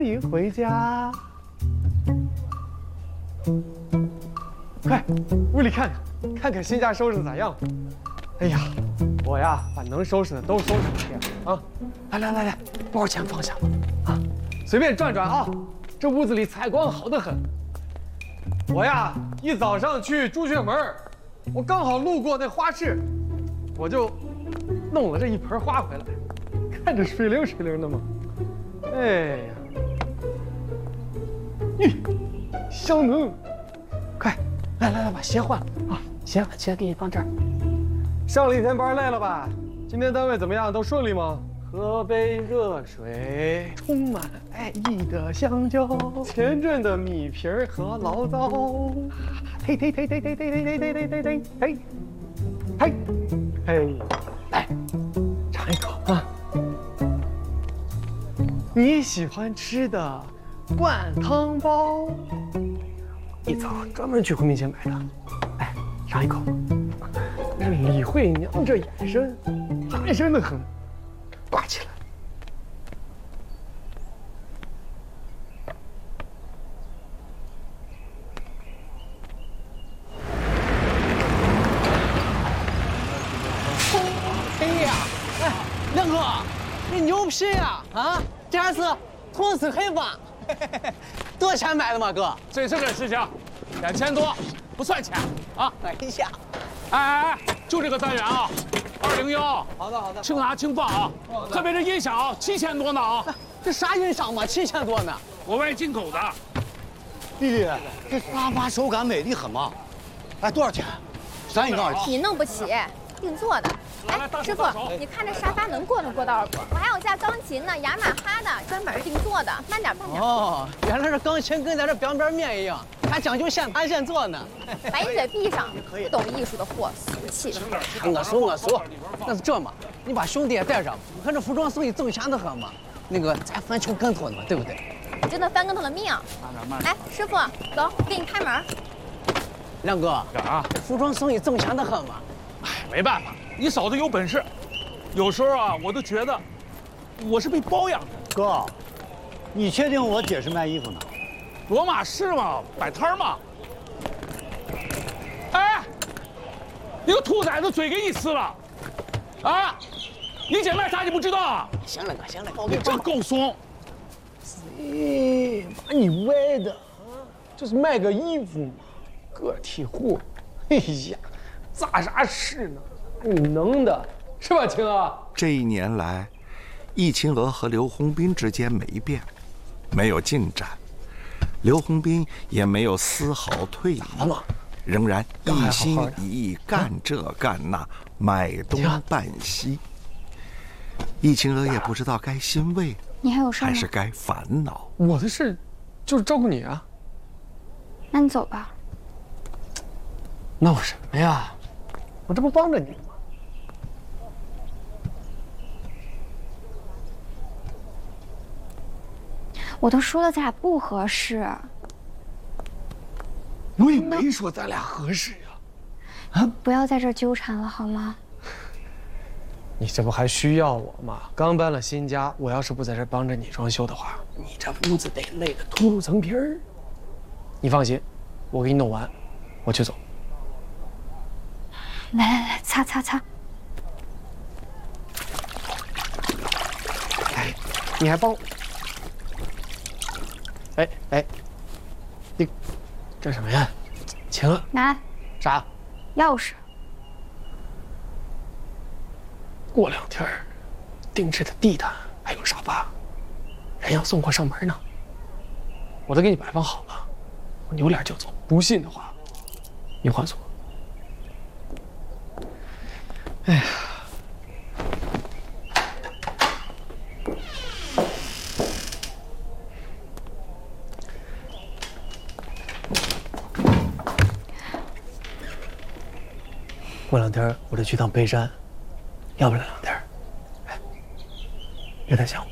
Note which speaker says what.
Speaker 1: 一回家，快，屋里看看，看看新家收拾的咋样？哎呀，我呀，把能收拾的都收拾了遍啊！来，包钱放下吧，啊，随便转转啊，这屋子里采光好得很。我呀，一早上去朱雀门，我刚好路过那花市，我就弄了这一盆花回来，看着水灵水灵的嘛。哎呀！香浓，快，来，把鞋换了啊！鞋给你放这儿。上了一天班累了吧？今天单位怎么样？都顺利吗？喝杯热水，充满爱意的香蕉，前阵的米皮儿和醪糟，嘿，来，尝一口啊！你喜欢吃的灌汤包，一早专门去回民街买的。来，尝一口。这李慧娘这眼神，寒碜得很，挂起来。
Speaker 2: 哎呀，哎，亮哥，你牛皮呀！啊，这还是同色黑吧？多少钱买的嘛，哥？
Speaker 3: 这是个事情，2000多，不算钱啊。
Speaker 2: 哎呀，
Speaker 3: 哎，就这个单元啊，201。
Speaker 2: 好的，
Speaker 3: 请拿请放啊，特别是音响7000多呢啊。
Speaker 2: 这啥音响嘛，7000多呢？
Speaker 3: 国外进口的。
Speaker 4: 弟弟，这沙发手感美丽很嘛？哎，多少钱？咱一个。
Speaker 5: 你弄不起，定做的。哎，师傅，你看这沙发能过道不？我还有架钢琴呢，雅马哈的，专门定做的，慢点。
Speaker 2: 哦，原来这钢琴跟咱这边边面一样，还讲究现弹现做呢。
Speaker 5: 把你嘴闭上，不懂艺术的货，俗气。
Speaker 2: 我说，那是这嘛，你把兄弟也带上，我看这服装生意挣钱的很嘛。那个咱翻球跟头呢嘛，对不对？
Speaker 5: 你真的翻跟头的命。慢点。来，师傅，走，给你开门。
Speaker 2: 亮哥，
Speaker 3: 啊，
Speaker 2: 服装生意挣钱的很嘛。
Speaker 3: 哎，没办法，你嫂子有本事。有时候啊，我都觉得我是被包养的。
Speaker 4: 哥，你确定我姐是卖衣服呢？
Speaker 3: 罗马市嘛，摆摊嘛。哎，你个兔崽子嘴给你撕了，啊！你姐卖啥你不知道啊？
Speaker 2: 行了哥，
Speaker 3: 你真够怂。
Speaker 1: 哎，把你歪的啊！就是卖个衣服嘛，个体户。哎呀，咋啥事呢？你能的是吧，青娥？
Speaker 6: 这1年来，易清娥和刘洪斌之间没变，没有进展，刘洪斌也没有丝毫退意，仍然一心一意干这干那，买东办西。易清娥也不知道该欣慰，
Speaker 7: 你还有事吗？
Speaker 6: 还是该烦恼。
Speaker 1: 我的事就是照顾你啊。
Speaker 7: 那你走吧。
Speaker 1: 闹什么呀？我这不帮着你吗？
Speaker 7: 我都说了咱俩不合适。
Speaker 1: 我也没说咱俩合适呀。啊！
Speaker 7: 不要在这儿纠缠了好吗？
Speaker 1: 你这不还需要我吗？刚搬了新家，我要是不在这儿帮着你装修的话，你这屋子得累得秃噜层皮儿。你放心，我给你弄完，我去走。
Speaker 7: 来，擦。
Speaker 1: 哎，你还帮我？哎，你这什么呀？晴儿，
Speaker 7: 拿来。
Speaker 1: 啥？
Speaker 7: 钥匙。
Speaker 1: 过2天，定制的地毯还有沙发，人要送货上门呢。我都给你摆放好了，我扭脸就走。不信的话，你换锁。哎呀，过2天我得去趟北山，要不了2天。哎，别太想我。